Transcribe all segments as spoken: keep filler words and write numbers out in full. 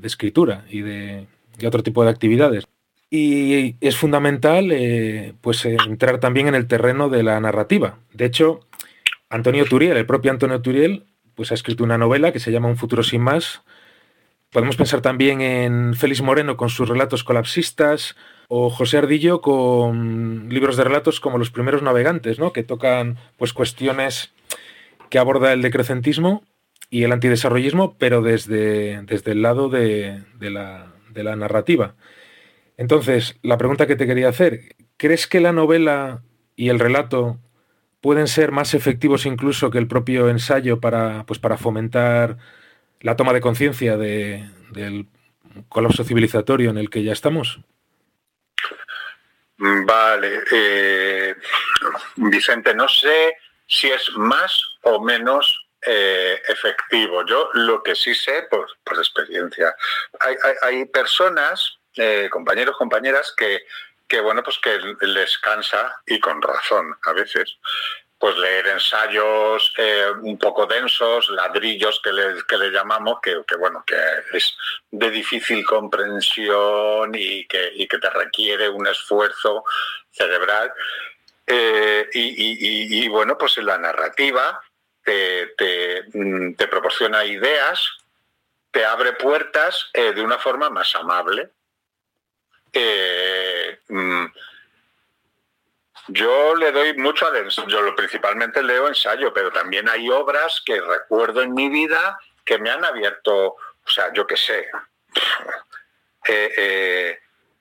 de escritura y de, de otro tipo de actividades. Y es fundamental eh, pues, entrar también en el terreno de la narrativa. De hecho, Antonio Turiel, el propio Antonio Turiel, pues ha escrito una novela que se llama Un futuro sin más. Podemos pensar también en Félix Moreno con sus relatos colapsistas, o José Ardillo con libros de relatos como Los primeros navegantes, ¿no? Que tocan pues, cuestiones que aborda el decrecentismo y el antidesarrollismo, pero desde, desde el lado de, de, la, de la narrativa. Entonces, la pregunta que te quería hacer, ¿crees que la novela y el relato pueden ser más efectivos incluso que el propio ensayo para, pues, para fomentar la toma de conciencia de, del colapso civilizatorio en el que ya estamos? Vale. Eh, Vicente, no sé si es más o menos eh, efectivo. Yo lo que sí sé, por, por experiencia, hay, hay, hay personas, eh, compañeros, compañeras, que, que, bueno, pues que les cansa, y con razón a veces, pues leer ensayos eh, un poco densos, ladrillos que le, que le llamamos, que, que bueno, que es de difícil comprensión y que, y que te requiere un esfuerzo cerebral. Eh, y, y, y, y bueno, pues la narrativa te, te, te proporciona ideas, te abre puertas eh, de una forma más amable. Eh, mm, Yo le doy mucho al ensayo, yo lo principalmente leo ensayo, pero también hay obras que recuerdo en mi vida que me han abierto, o sea, yo qué sé, eh, eh,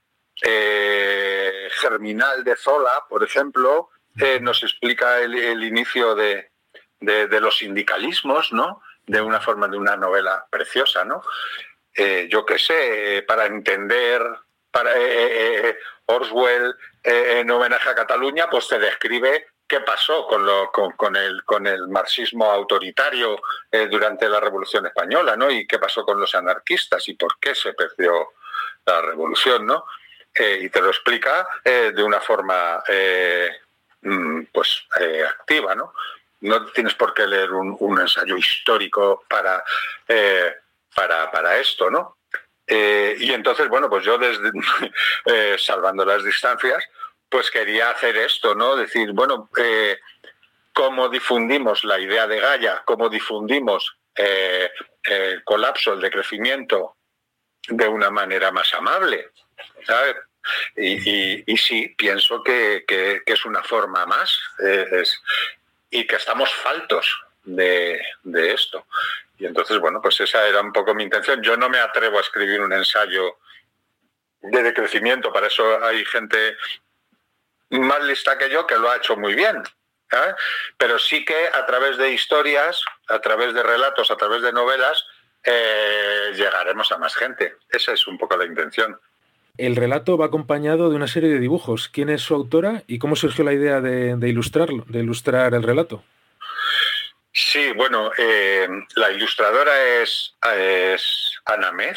eh, Germinal de Zola, por ejemplo, eh, nos explica el, el inicio de, de, de los sindicalismos, ¿no? De una forma, de una novela preciosa, ¿no? Eh, yo qué sé, eh, para entender, para eh, eh, Orwell, eh, en homenaje a Cataluña, pues te describe qué pasó con, lo, con, con, el, con el marxismo autoritario eh, durante la Revolución Española, ¿no? Y qué pasó con los anarquistas y por qué se perdió la revolución, ¿no? Eh, y te lo explica eh, de una forma eh, pues eh, activa, ¿no? No tienes por qué leer un, un ensayo histórico para, eh, para, para esto, ¿no? Eh, y entonces, bueno, pues yo desde eh, salvando las distancias, pues quería hacer esto, ¿no? Decir, bueno, eh, cómo difundimos la idea de Gaia, cómo difundimos eh, el colapso, el decrecimiento de una manera más amable, ¿sabes? Y, y, y sí, pienso que, que, que es una forma más eh, es, y que estamos faltos de, de esto. Y entonces, bueno, pues esa era un poco mi intención. Yo no me atrevo a escribir un ensayo de decrecimiento, para eso hay gente más lista que yo que lo ha hecho muy bien, ¿eh? Pero sí que a través de historias, a través de relatos, a través de novelas, eh, llegaremos a más gente. Esa es un poco la intención. El relato va acompañado de una serie de dibujos. ¿Quién es su autora y cómo surgió la idea de, de ilustrarlo, de ilustrar el relato? Sí, bueno, eh, la ilustradora es, es Ana Mez.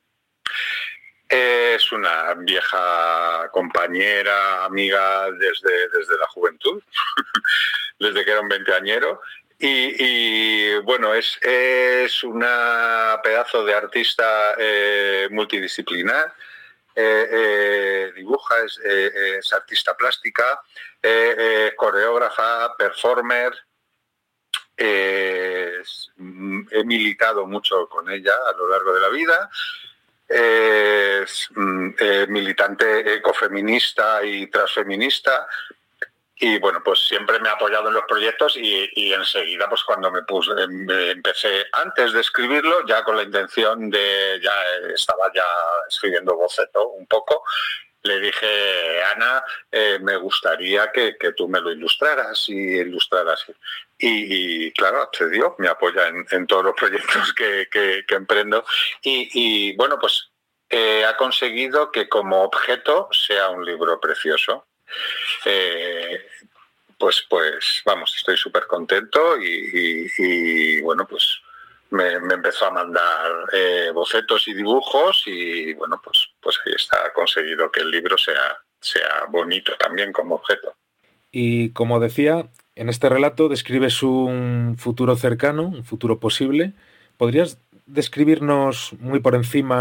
Es una vieja compañera, amiga desde, desde la juventud, desde que era un veinteañero. Y, y bueno, es, es una pedazo de artista eh, multidisciplinar. Eh, eh, dibuja, es, eh, es artista plástica, eh, eh, coreógrafa, performer. Eh, es, he militado mucho con ella a lo largo de la vida. Es eh, militante ecofeminista y transfeminista. Y bueno, pues siempre me ha apoyado en los proyectos y, y enseguida, pues cuando me puse, me empecé antes de escribirlo, ya con la intención de, ya estaba ya escribiendo boceto un poco, le dije, Ana, eh, me gustaría que, que tú me lo ilustraras y ilustraras. Y, y claro, accedió, me apoya en, en todos los proyectos que, que, que emprendo. Y, y bueno, pues eh, ha conseguido que como objeto sea un libro precioso. Eh, pues, pues, vamos, estoy súper contento y, y, y, bueno, pues me, me empezó a mandar eh, bocetos y dibujos y, bueno, pues, pues ahí está, ha conseguido que el libro sea, sea bonito también como objeto. Y como decía, en este relato describes un futuro cercano, un futuro posible. ¿Podrías describirnos muy por encima